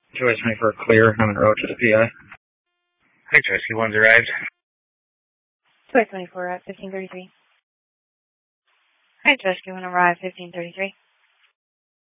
Choice 24 clear. I'm en route to the PI. Hi, Choice 1's arrived. Choice 24 at 1533. Hi, Choice 1 arrived 1533.